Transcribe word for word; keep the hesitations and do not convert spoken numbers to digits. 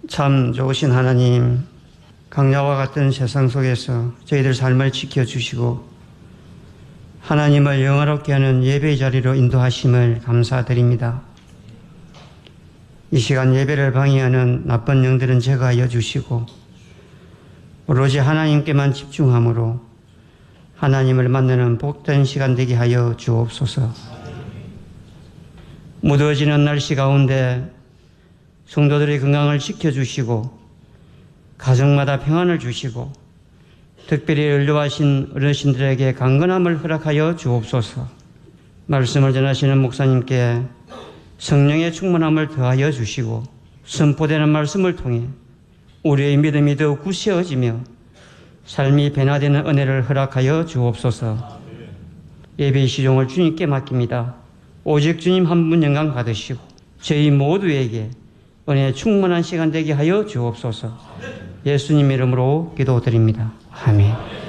참 좋으신 하나님, 강야와 같은 세상 속에서 저희들 삶을 지켜주시고 하나님을 영화롭게 하는 예배의 자리로 인도하심을 감사드립니다. 이 시간 예배를 방해하는 나쁜 영들은 제거하여 주시고 오로지 하나님께만 집중함으로 하나님을 만나는 복된 시간 되게 하여 주옵소서. 무더워지는 날씨 가운데 성도들의 건강을 지켜주시고 가정마다 평안을 주시고 특별히 연로하신 어르신들에게 강건함을 허락하여 주옵소서. 말씀을 전하시는 목사님께 성령의 충만함을 더하여 주시고 선포되는 말씀을 통해 우리의 믿음이 더욱 굳세어지며 삶이 변화되는 은혜를 허락하여 주옵소서. 예배의 시종을 주님께 맡깁니다. 오직 주님 한 분 영광 받으시고 저희 모두에게 은혜 충만한 시간 되게 하여 주옵소서. 예수님 이름으로 기도드립니다. 아멘.